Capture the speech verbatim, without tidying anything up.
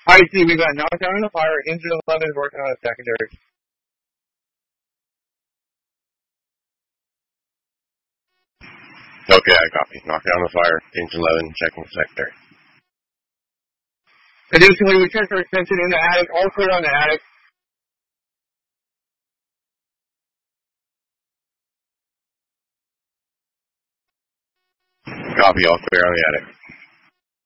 I see, we got knockdown on the fire, engine eleven is working on a secondary. Okay, I copy. Knockdown on the fire, engine eleven, checking secondary. Additionally, we checked our extension in the attic, all clear on the attic. Copy, all clear on the attic.